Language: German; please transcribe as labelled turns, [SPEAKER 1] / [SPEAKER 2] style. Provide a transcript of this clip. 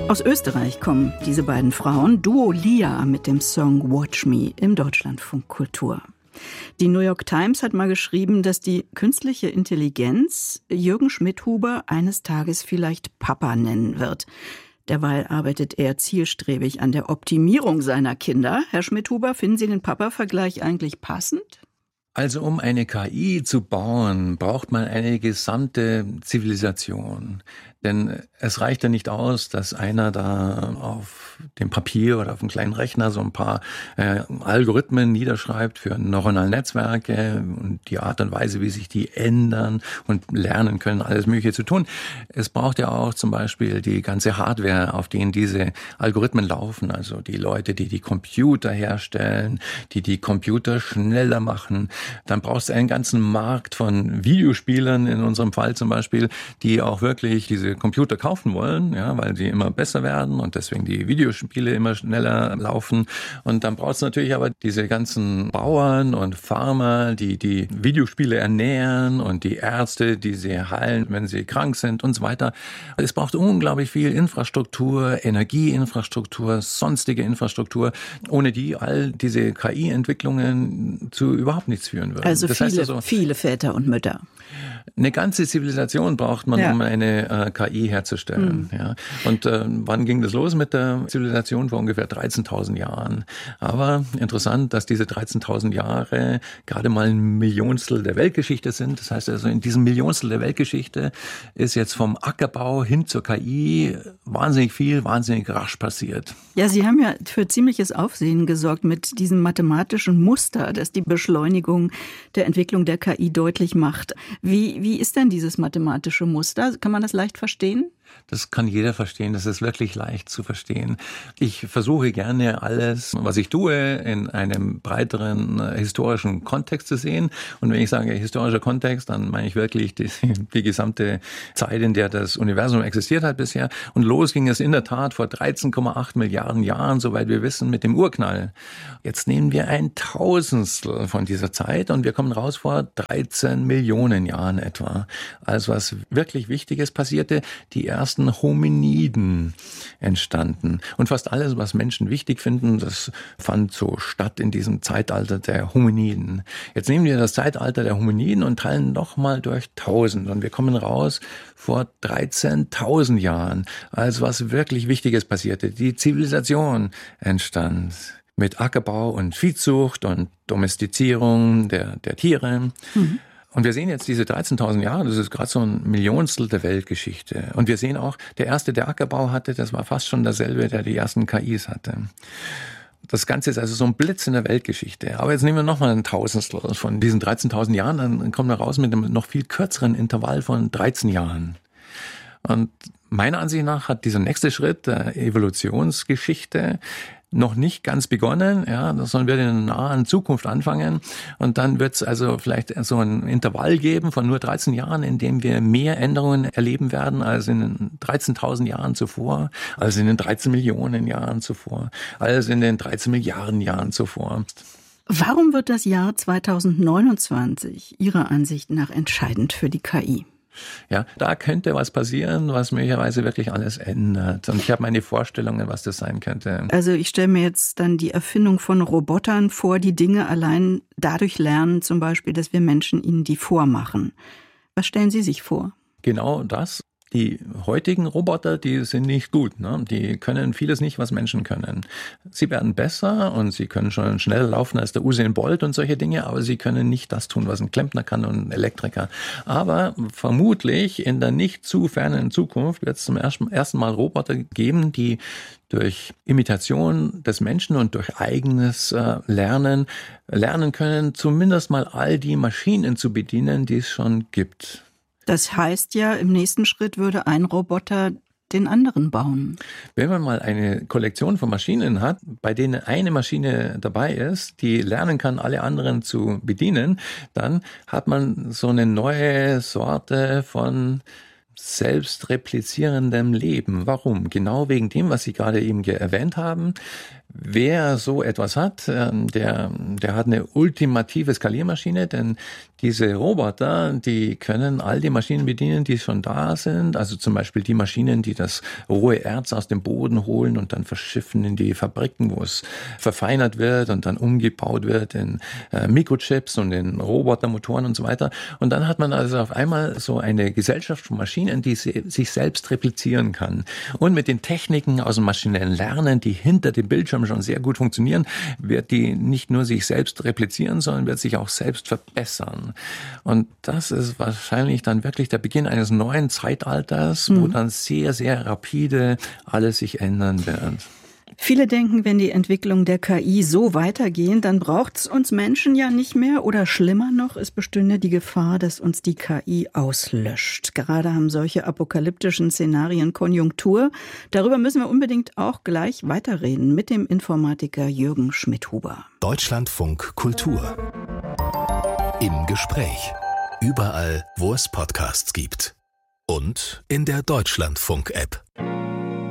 [SPEAKER 1] Aus Österreich kommen diese beiden Frauen, Duo Lia mit dem Song Watch Me im Deutschlandfunk Kultur. Die New York Times hat mal geschrieben, dass die künstliche Intelligenz Jürgen Schmidhuber eines Tages vielleicht Papa nennen wird. Derweil arbeitet er zielstrebig an der Optimierung seiner Kinder. Herr Schmidhuber, finden Sie den Papa-Vergleich eigentlich passend?
[SPEAKER 2] Also um eine KI zu bauen, braucht man eine gesamte Zivilisation. Denn es reicht ja nicht aus, dass einer da auf dem Papier oder auf einem kleinen Rechner so ein paar Algorithmen niederschreibt für neuronale Netzwerke und die Art und Weise, wie sich die ändern und lernen können, alles Mögliche zu tun. Es braucht ja auch zum Beispiel die ganze Hardware, auf denen diese Algorithmen laufen. Also die Leute, die die Computer herstellen, die die Computer schneller machen. Dann brauchst du einen ganzen Markt von Videospielern, in unserem Fall zum Beispiel, die auch wirklich diese Computer kaufen wollen, ja, weil sie immer besser werden und deswegen die Videospiele immer schneller laufen. Und dann brauchst du natürlich aber diese ganzen Bauern und Farmer, die die Videospiele ernähren und die Ärzte, die sie heilen, wenn sie krank sind und so weiter. Es braucht unglaublich viel Infrastruktur, Energieinfrastruktur, sonstige Infrastruktur, ohne die all diese KI-Entwicklungen zu überhaupt nichts führen würden.
[SPEAKER 1] Also viele Väter und Mütter.
[SPEAKER 2] Eine ganze Zivilisation braucht man, um eine KI herzustellen. Ja. Und wann ging das los mit der Zivilisation? Vor ungefähr 13.000 Jahren. Aber interessant, dass diese 13.000 Jahre gerade mal ein Millionstel der Weltgeschichte sind. Das heißt also, in diesem Millionstel der Weltgeschichte ist jetzt vom Ackerbau hin zur KI wahnsinnig viel, wahnsinnig rasch passiert.
[SPEAKER 1] Ja, Sie haben ja für ziemliches Aufsehen gesorgt mit diesem mathematischen Muster, das die Beschleunigung der Entwicklung der KI deutlich macht. Wie ist denn dieses mathematische Muster? Kann man das leicht verstehen?
[SPEAKER 2] Das kann jeder verstehen, das ist wirklich leicht zu verstehen. Ich versuche gerne alles, was ich tue, in einem breiteren historischen Kontext zu sehen. Und wenn ich sage historischer Kontext, dann meine ich wirklich die gesamte Zeit, in der das Universum existiert hat bisher. Und los ging es in der Tat vor 13,8 Milliarden Jahren, soweit wir wissen, mit dem Urknall. Jetzt nehmen wir ein Tausendstel von dieser Zeit und wir kommen raus vor 13 Millionen Jahren etwa. Also was wirklich Wichtiges passierte, die ersten Hominiden entstanden. Und fast alles, was Menschen wichtig finden, das fand so statt in diesem Zeitalter der Hominiden. Jetzt nehmen wir das Zeitalter der Hominiden und teilen nochmal durch 1000 und wir kommen raus vor 13.000 Jahren. Also was wirklich Wichtiges passierte. Die Zivilisation entstand mit Ackerbau und Viehzucht und Domestizierung der Tiere. Mhm. Und wir sehen jetzt diese 13.000 Jahre, das ist gerade so ein Millionstel der Weltgeschichte. Und wir sehen auch, der erste, der Ackerbau hatte, das war fast schon derselbe, der die ersten KIs hatte. Das Ganze ist also so ein Blitz in der Weltgeschichte. Aber jetzt nehmen wir nochmal ein Tausendstel von diesen 13.000 Jahren, dann kommen wir raus mit einem noch viel kürzeren Intervall von 13 Jahren. Und meiner Ansicht nach hat dieser nächste Schritt der Evolutionsgeschichte noch nicht ganz begonnen, ja, das sollen wir in der nahen Zukunft anfangen und dann wird es also vielleicht so ein Intervall geben von nur 13 Jahren, in dem wir mehr Änderungen erleben werden als in den 13.000 Jahren zuvor, als in den 13 Millionen Jahren zuvor, als in den 13 Milliarden Jahren zuvor.
[SPEAKER 1] Warum wird das Jahr 2029 Ihrer Ansicht nach entscheidend für die KI?
[SPEAKER 2] Ja, da könnte was passieren, was möglicherweise wirklich alles ändert. Und ich habe meine Vorstellungen, was das sein könnte.
[SPEAKER 1] Also ich stelle mir jetzt dann die Erfindung von Robotern vor, die Dinge allein dadurch lernen, zum Beispiel, dass wir Menschen ihnen die vormachen. Was stellen Sie sich vor?
[SPEAKER 2] Genau das. Die heutigen Roboter, die sind nicht gut, ne? Die können vieles nicht, was Menschen können. Sie werden besser und sie können schon schneller laufen als der Usain Bolt und solche Dinge, aber sie können nicht das tun, was ein Klempner kann und ein Elektriker. Aber vermutlich in der nicht zu fernen Zukunft wird es zum ersten Mal Roboter geben, die durch Imitation des Menschen und durch eigenes lernen können, zumindest mal all die Maschinen zu bedienen, die es schon gibt.
[SPEAKER 1] Das heißt ja, im nächsten Schritt würde ein Roboter den anderen bauen.
[SPEAKER 2] Wenn man mal eine Kollektion von Maschinen hat, bei denen eine Maschine dabei ist, die lernen kann, alle anderen zu bedienen, dann hat man so eine neue Sorte von selbstreplizierendem Leben. Warum? Genau wegen dem, was Sie gerade eben erwähnt haben. Wer so etwas hat, der hat eine ultimative Skaliermaschine, denn diese Roboter, die können all die Maschinen bedienen, die schon da sind. Also zum Beispiel die Maschinen, die das rohe Erz aus dem Boden holen und dann verschiffen in die Fabriken, wo es verfeinert wird und dann umgebaut wird in Mikrochips und in Robotermotoren und so weiter. Und dann hat man also auf einmal so eine Gesellschaft von Maschinen, die sich selbst replizieren kann. Und mit den Techniken aus dem maschinellen Lernen, die hinter dem Bildschirm schon sehr gut funktionieren, wird die nicht nur sich selbst replizieren, sondern wird sich auch selbst verbessern. Und das ist wahrscheinlich dann wirklich der Beginn eines neuen Zeitalters, wo dann sehr, sehr rapide alles sich ändern wird.
[SPEAKER 1] Viele denken, wenn die Entwicklung der KI so weitergeht, dann braucht es uns Menschen ja nicht mehr. Oder schlimmer noch, es bestünde die Gefahr, dass uns die KI auslöscht. Gerade haben solche apokalyptischen Szenarien Konjunktur. Darüber müssen wir unbedingt auch gleich weiterreden mit dem Informatiker Jürgen Schmidhuber.
[SPEAKER 3] Deutschlandfunk Kultur. Im Gespräch. Überall, wo es Podcasts gibt. Und in der Deutschlandfunk-App.